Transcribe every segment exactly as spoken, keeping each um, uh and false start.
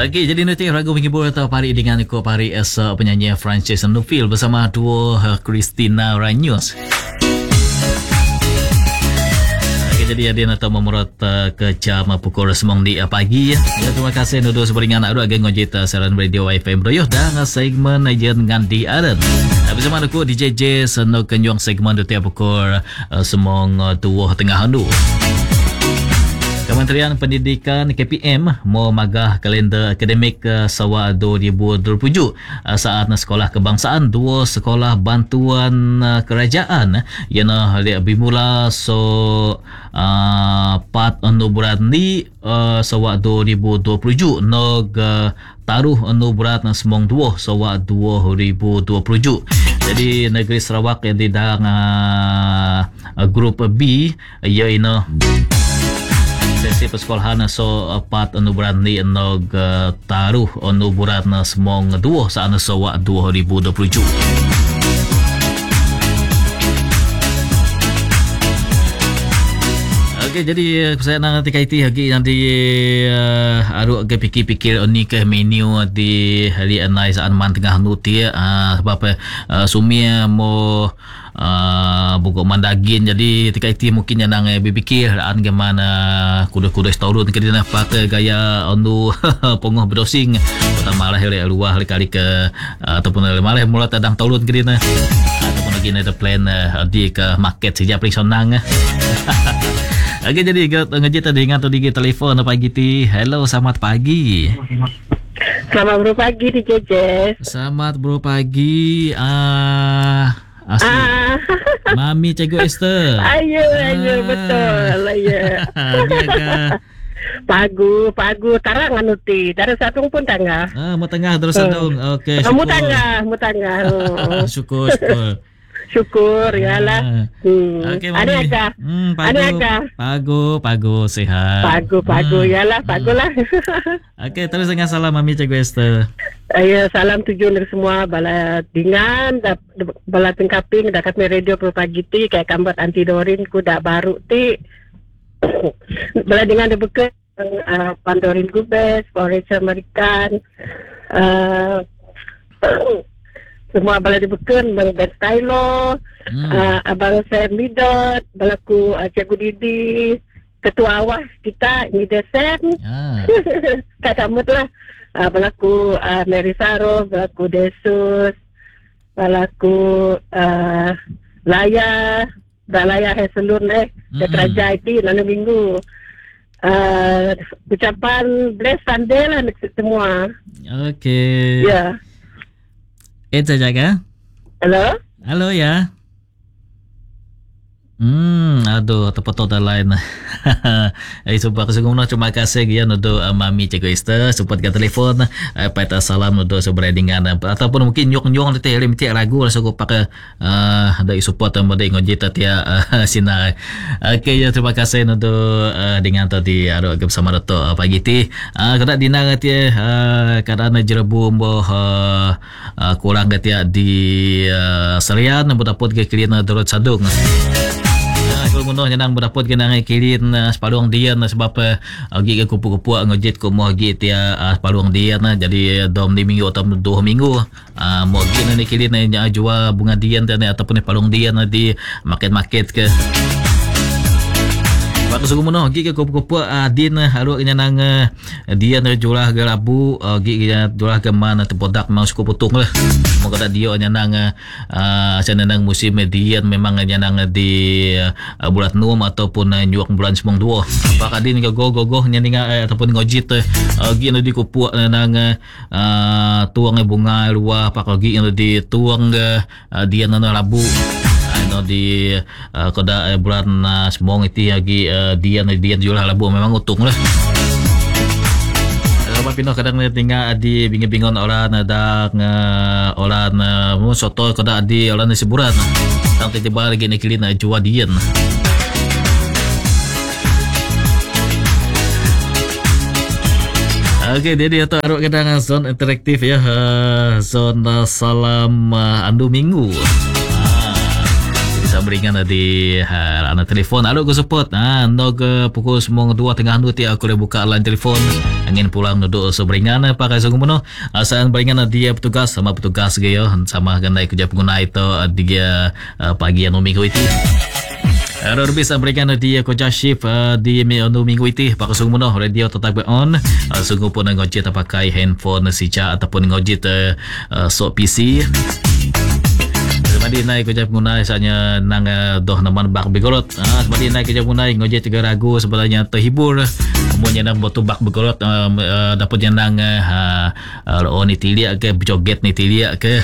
Okey, jadi nanti ragu menghibur atau pari dengan ko pari as uh, penyanyi Francis Nufil bersama duo uh, Christina Ranyus. Okey, jadi ada atau memurut uh, ke jam uh, pukul sembilan di uh, pagi ya. Ya, terima kasih nudu seberingan nak agak ngojit uh, saran radio F M Royoh dan uh, segmen ajen dengan di Aran. Uh, bersama aku D J J seno kenyong segmen du tiap pukul uh, semong uh, tuwah tengah handu. Kementerian Pendidikan K P M mau magah kalender akademik uh, sawa dua ribu dua puluh tujuh uh, saat uh, sekolah kebangsaan dua sekolah bantuan uh, kerajaan yang uh, bermula so uh, pat anu bulan ni uh, sawa dua ribu dua puluh tujuh nog uh, taruh anu berat na semong dua sawa dua ribu dua puluh tujuh. Jadi negeri Sarawak yang di dalam uh, uh, grup B iaitu sesi persekolahan so pat anu berani nog uh, taruh anu berat na semong dua saat sawa dua ribu dua puluh tujuh. Okey, jadi saya nak nanti kaiti lagi nanti uh, aru ke fikir-fikir ni ke menu di hari anai saat man tengah nuti uh, sebab uh, sumia mo Uh, buku mandagin jadi tika iti mungkin yang nang berfikir an gimana kuda-kuda setahun ke dia pakai gaya onu pongoh browsing pertama lah hele luah kali ke uh, ataupun malah mula tadang tahun ke dia ataupun lagi ada plan uh, di ke market sejak paling sonang. Okey, jadi ngaji tadi dengan tu di telefon pagi ti. Hello, selamat pagi. Selamat berpagi di J J. Selamat berpagi. Ah uh, Asli. Ah. Mami Cikgu Esther. Ayo, ayo, ah. Betul. Ayo. Pagu, pagu tarang anu ti. Dari satu pun tengah. Ah, mu tengah terus satu. Hmm. Okey, syukur. Mu tengah, mu tengah. Oh. syukur, syukur. Syukur, yalah. Ah. Hmm. Okey, ada apa? Hmm, pagu. Ada apa? Pagu, pagu sehat. Pagu, pagu, hmm. yalah, pagulah. Okey, terus dengan salam Mami Cikgu Esther. Ya, salam tujuan dari semua bala dingan, da, bala tengkaping, dakat me radio pagi ti, kayak kambat antidorin ku dak baru ti. Bala dingan de beker uh, pandorin gubes, Forest American, uh, semua bala di beker, Bang Ben Stylo, hmm. uh, Abang Sam Midot, bala ku uh, Cikgu Didi, Ketua Awas kita, ini Desen, ah. Kata mut lah. Uh, balaku uh, Mary Saro, balaku Desus, balaku uh, Laya, dah Laya Heselun eh, mm-hmm. Keterajai ti lalu minggu. Uh, ucapan bless Sunday lah untuk semua. Okey. Ya. Yeah. Itu jaga. Halo. Halo ya. Hmm, aduh, tepat total lain. Eh, sebab kesungguhnya terima kasih gian untuk uh, Mami Cikgu Esther support ke telefon. Uh, Patah salam untuk seberdingan ataupun mungkin nyok-nyok nanti hele mesti ragu rasa aku pakai uh, ada support yang boleh ngojit tia uh, sinar. Okey, ya, terima kasih untuk uh, dengan tadi ada bersama Dato' uh, pagi ti. Uh, kada dina tia uh, kadang jerebu mbo uh, uh, kurang tia di uh, Serian berdapat ke klien Dorot Sadung. Kalau mudah nang berdapat ke nang kilin uh, separuh dia uh, sebab uh, gi ke kupu-kupu ngojit ko mo gi tia uh, separuh dia uh, jadi dom di minggu atau dua minggu uh, mo gi nang kilin uh, jual bunga dia uh, ataupun separuh dia uh, di market-market ke. Waktu suku mudah gi ke kupu-kupu uh, din haru nya nang uh, dia uh, jual ke labu uh, gi uh, jual ke mana tempodak mau suku putung lah. Mo kada dia nya nang uh, sana nang musim dia memang nya nang di uh, bulan enam ataupun uh, nyuak bulan sembilan dua. Apakah din ke go-go-go nya ninga uh, ataupun ngojit uh, gi di kupu uh, nang uh, tuang bunga luah apakah gi di tuang uh, dia nang labu no di uh, koda uh, bulan uh, semong itu lagi uh, dia dia jual labu memang utung lah. Apa pino kadang tinggal di bingung-bingung orang ada uh, orang uh, soto koda di orang nasi buran. Tang tiba lagi ni kilin uh, jual dia. Okey, jadi atau aruk kadang zone interaktif ya, uh, zone uh, salam uh, andu minggu. sambringan di ha, anak telefon. Alo ko support. Ah, nog uh, pukul semua dua tengah nu ti aku le buka line telefon. Angin pulang nuduk sambringan pakai sungguh asaan beringan dia petugas sama petugas gaya sama gandai kerja pengguna itu dia uh, pagi anu minggu itu. Ada bisa berikan dia kerja shift uh, di anu minggu itu pakai sungguh radio tetap on. Uh, sungguh pun ngojit pakai handphone sija ataupun ngojit uh, uh, sok P C. Madi naik kerja pengguna misalnya nang uh, doh naman bak begorot. Ah, madi naik kerja pengguna ngojit tiga ragu sebenarnya terhibur. Kemudian nang botu bak begorot uh, uh, dapat nang uh, uh, oh ni tilia ke joget ni tilia ke.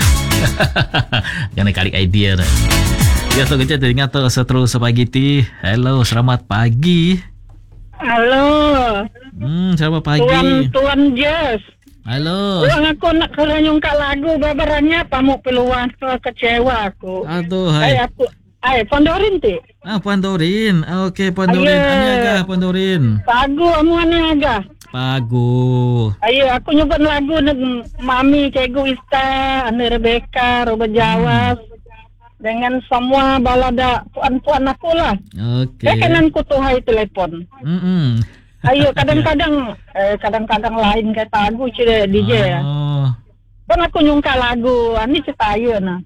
Jangan kali idea dah. Ya so kerja teringat tu seterus pagi ti. Hello, selamat pagi. Halo. Hmm, selamat pagi. Tuan Tuan Jess. Halo. Tuan aku nak keranyungka lagu babarannya pamu peluang kecewa aku. Aduh, Ay hai. aku ay Pondorin ti. Ah, Pondorin. Ah, okey, Pondorin. Ani agak Pondorin. Pagu amu ane aga. Pagu. Ayo aku nyoba lagu neg Mami Cikgu Ista, Ane Rebecca, Roba Jawas. Dengan semua balada puan-puan aku lah. Okey. Saya kanan ku tuhai telepon. Hmm. Ayo kadang-kadang eh, kadang-kadang lain kata lagu cire D J ya. Oh. Kan aku nyungka lagu, ini cerita ayo nah.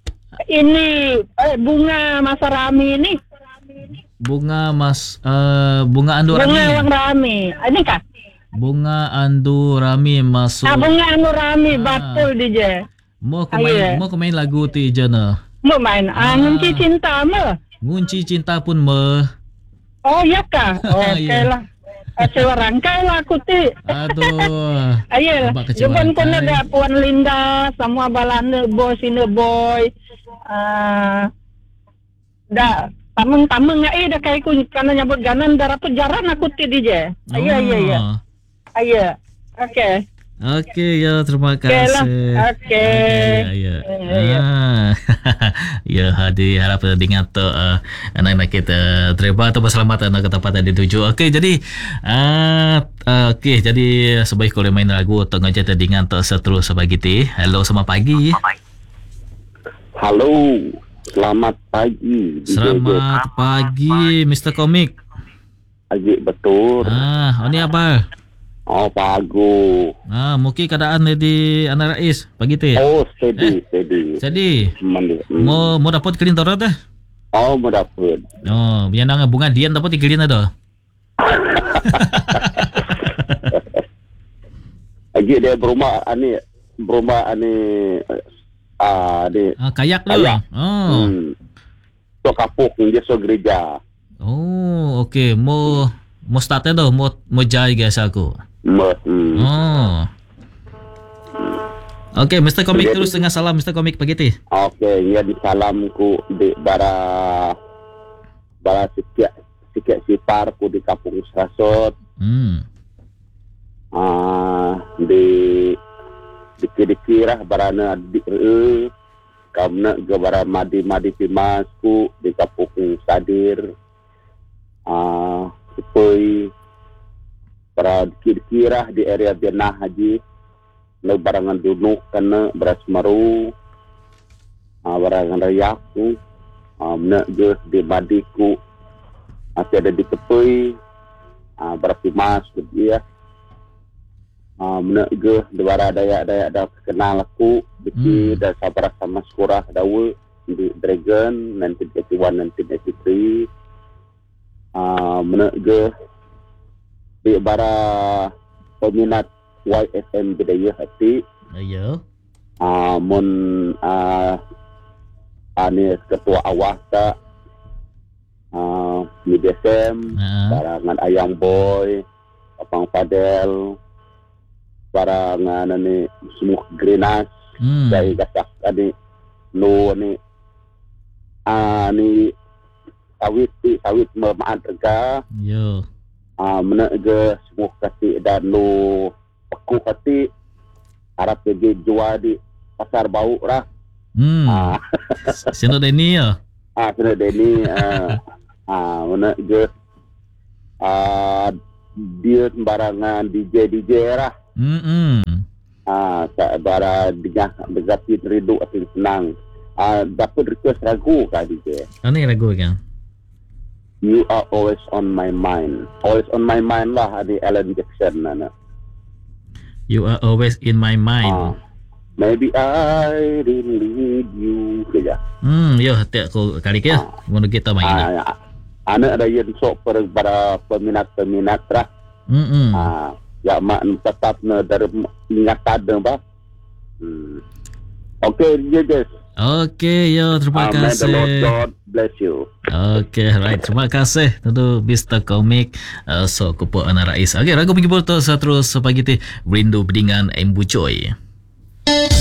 Ini eh, bunga masa rami ini. Bunga mas uh, bunga andu Bunga rami. yang rami. Ini kah? Bunga andu rami masuk. Ah, bunga anu rami Ah. betul D J. Mau ke main, Ayo. mau ke main lagu ti jana. Mau main ah. Ngunci cinta me. Ngunci cinta pun me. Oh ya kah? Okey Ya. lah. Kecewa rangkai lah aku ti. Aduh. Ayo, Nampak kecewa jepun pun rangkai. ada Puan Linda, semua balane boy sini boy. Ah, dah tameng-tameng ngai dah kai ku kana nyabut ganan darah tu jaran aku ti D J. Ayo ayo ayo. Oh. Ayo. Okey. Okey, ya terima Okey lah. kasih. Okey. Ya, ya. Ya, ya. Ah. Ya, hadi harap dengan tu uh, anak-anak kita terima atau berselamatan ke tempat yang dituju. Okey, jadi uh, uh, okey, jadi sebaik kalau main lagu atau ngajak dengan tu seterus pagi ti. Hello, selamat pagi. Halo, selamat pagi. Selamat pagi, mister Komik. Ajik betul. Ah, ini apa? Oh, bagus. Ah, mungkin keadaan di Anak Rais pagi ti. Oh, steady, steady. Jadi, Mandi. Hmm. mau mau dapat kelin torot dah? Oh, mau dapat. Oh, biar nang bunga dian dapat kelin ada. Ajik dia berumah ani berumah ani ah di Ah, kayak tu. Kayak. Oh. hmm. So kapuk dia so gereja. Oh, okey. Mau mau start dah, mau mau jai guys aku. Mas, hmm. Oh. Okey, mister Komik Jadi- terus dengan salam mister Komik pagi ti. Okey, ya di salamku di bara bara sikit sikit sipar ku di kampung Serasot. Hmm. Ah, di dikira-dikira barana di e kamna gabara madi-madi pimasku di kampung Sadir. Ah, supaya para dikira-kira di area Benah Haji na barangan dunuk kana beras maru ah, barangan rayaku ah, na ge di madiku masih ada di tepi ah, berapa mas dia ah, na ge di bara daya-daya ada kenal aku di Hmm. dan sabar sama surah dawe di Dragon nineteen eighty-one nineteen eighty-three ah, na ge di bara peminat Y S M Bidayah Hati Ayo. uh, mun uh, ane ketua awas tak uh, Media Sam Ah. barangan Ayang Boy Apang Fadel barangan ane semua Grenas Hmm. dari gasak ane no ane ane sawit ti sawit mamaan rega Yo. uh, menaga semua kasih dan lo aku hati harap pergi jual di pasar bau lah. Hmm. Ah, Sino Denny ya? ah kena Denny ah ah menaga ah dia sembarangan D J D J lah. Hmm. Hmm. Ah, sa bara digah begati rindu asin senang. uh, dapat request lagu kah D J. Ano yung lagu kan? You are always on my mind. Always on my mind lah, ada Alan Jackson nana. You are always in my mind. Uh, maybe I didn't lead you saja. Hmm, yo tiap ko kali ke? Ah. Mun kita main. Ah, anak ada yang sok per para peminat-peminat lah. Hmm. Ah, ya mak tetap na dari ingatan ba. Hmm. Okay, dia guys. Okay, yo terima Uh, may the Lord kasih. God bless you. Okay, right. Terima kasih tentu Mister Komik. Uh, so kupo anak Rais. Okay, ragu menghibur tu terus pagi ti Rindu Bedingan Embu Coy.